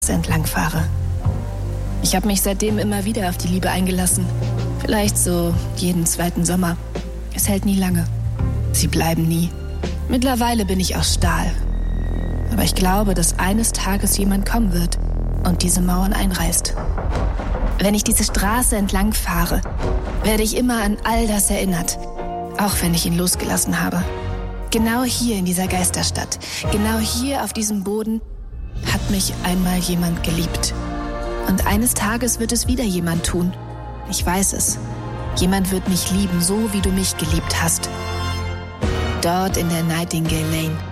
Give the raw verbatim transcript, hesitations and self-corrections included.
entlang fahre. Ich habe mich seitdem immer wieder auf die Liebe eingelassen. Vielleicht so jeden zweiten Sommer. Es hält nie lange. Sie bleiben nie. Mittlerweile bin ich aus Stahl. Aber ich glaube, dass eines Tages jemand kommen wird und diese Mauern einreißt. Wenn ich diese Straße entlang fahre, werde ich immer an all das erinnert. Auch wenn ich ihn losgelassen habe. Genau hier in dieser Geisterstadt, genau hier auf diesem Boden, hat mich einmal jemand geliebt. Und eines Tages wird es wieder jemand tun. Ich weiß es. Jemand wird mich lieben, so wie du mich geliebt hast. Dort in der Nightingale Lane.